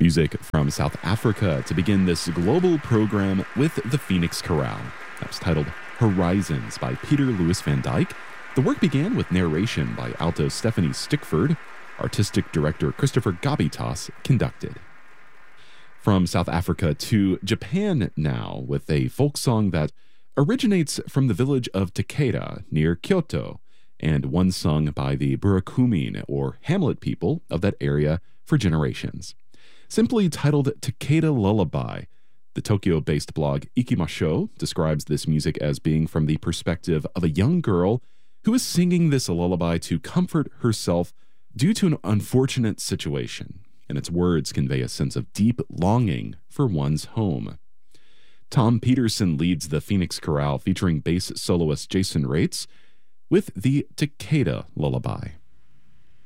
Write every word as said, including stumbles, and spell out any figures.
Music from South Africa to begin this global program with the Phoenix Chorale. That was titled Horizons by Peter Louis van Dyke. The work began with narration by alto Stephanie Stickford. Artistic director Christopher Gabitas conducted. From South Africa to Japan now, with a folk song that originates from the village of Takeda near Kyoto, and one sung by the Burakumin, or Hamlet people of that area for generations. Simply titled Takeda Lullaby, the Tokyo-based blog Ikimasho describes this music as being from the perspective of a young girl who is singing this lullaby to comfort herself due to an unfortunate situation, and its words convey a sense of deep longing for one's home. Tom Peterson leads the Phoenix Chorale featuring bass soloist Jason Raitz with the Takeda Lullaby.